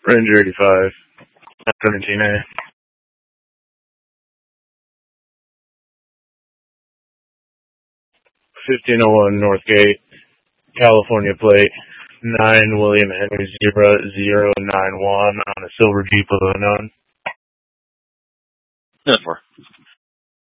Ranger 85, 17A. 1501 Northgate, California plate, 9 William Henry Zebra 091 on a silver Jeep of unknown. 10-4.